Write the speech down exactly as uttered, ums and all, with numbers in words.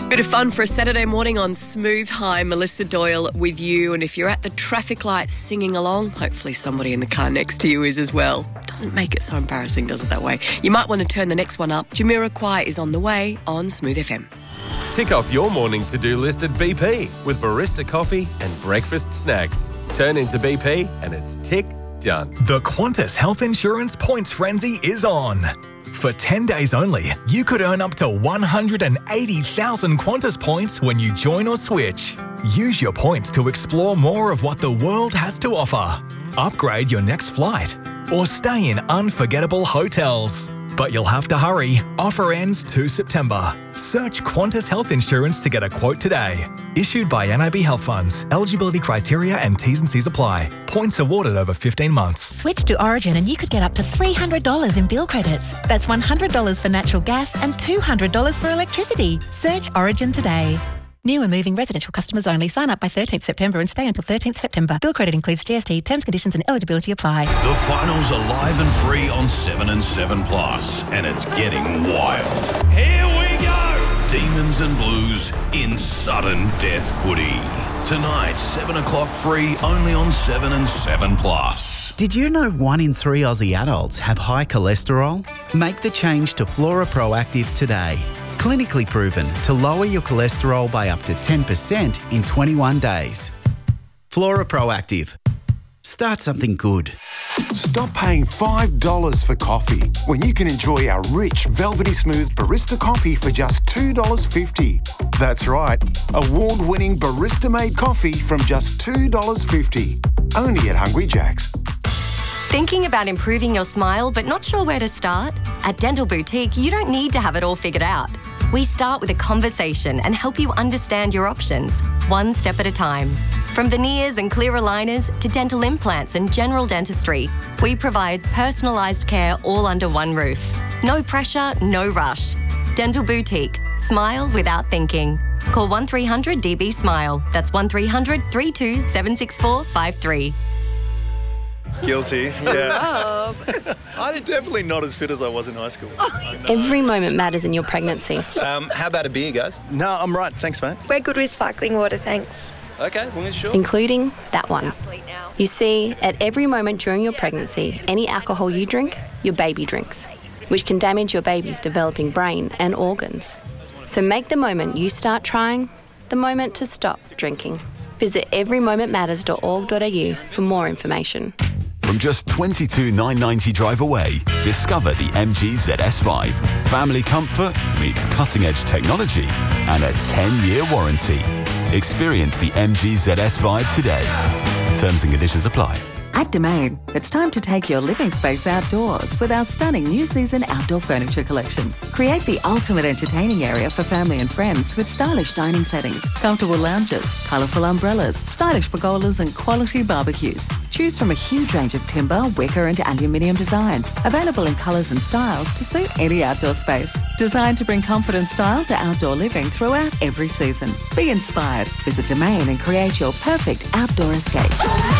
Bit of fun for a Saturday morning on Smooth. Hi, Melissa Doyle with you. And if you're at the traffic lights singing along, hopefully somebody in the car next to you is as well. Doesn't make it so embarrassing, does it, that way? You might want to turn the next one up. Jamiroquai is on the way on Smooth F M. Tick off your morning to-do list at B P with barista coffee and breakfast snacks. Turn into B P and it's tick done. The Qantas Health Insurance Points Frenzy is on. For ten days only, you could earn up to one hundred eighty thousand Qantas points when you join or switch. Use your points to explore more of what the world has to offer. Upgrade your next flight or stay in unforgettable hotels. But you'll have to hurry. Offer ends the second of September. Search Qantas Health Insurance to get a quote today. Issued by N I B Health Funds. Eligibility criteria and T's and C's apply. Points awarded over fifteen months. Switch to Origin and you could get up to three hundred dollars in bill credits. That's one hundred dollars for natural gas and two hundred dollars for electricity. Search Origin today. New and moving residential customers only. Sign up by thirteenth of September and stay until thirteenth of September. Bill credit includes G S T. Terms, conditions and eligibility apply. The finals are live and free on seven and seven Plus, and it's getting wild. Here we go! Demons and Blues in sudden death footy. Tonight, seven o'clock free, only on seven and seven Plus. Did you know one in three Aussie adults have high cholesterol? Make the change to Flora Proactive today. Clinically proven to lower your cholesterol by up to ten percent in twenty-one days. Flora Proactive. Start something good. Stop paying five dollars for coffee when you can enjoy our rich, velvety smooth barista coffee for just two dollars fifty. That's right, award-winning barista-made coffee from just two dollars fifty. Only at Hungry Jack's. Thinking about improving your smile but not sure where to start? At Dental Boutique, you don't need to have it all figured out. We start with a conversation and help you understand your options, one step at a time. From veneers and clear aligners to dental implants and general dentistry, we provide personalised care all under one roof. No pressure, no rush. Dental Boutique. Smile without thinking. Call one three hundred D B SMILE. That's one three hundred, three two seven six four five three. Guilty, yeah. I'm definitely not as fit as I was in high school. Every moment matters in your pregnancy. Um, how about a beer, guys? No, I'm right. Thanks, mate. We're good with sparkling water, thanks. Okay, as long as you're sure. Including that one. You see, at every moment during your pregnancy, any alcohol you drink, your baby drinks, which can damage your baby's developing brain and organs. So make the moment you start trying the moment to stop drinking. Visit every moment matters dot org dot a u for more information. From just twenty-two thousand nine hundred ninety drive away, discover the M G Z S Vibe. Family comfort meets cutting-edge technology and a ten-year warranty. Experience the M G Z S Vibe today. Terms and conditions apply. At Domain, it's time to take your living space outdoors with our stunning new season outdoor furniture collection. Create the ultimate entertaining area for family and friends with stylish dining settings, comfortable lounges, colourful umbrellas, stylish pergolas and quality barbecues. Choose from a huge range of timber, wicker and aluminium designs, available in colours and styles to suit any outdoor space. Designed to bring comfort and style to outdoor living throughout every season. Be inspired. Visit Domain and create your perfect outdoor escape.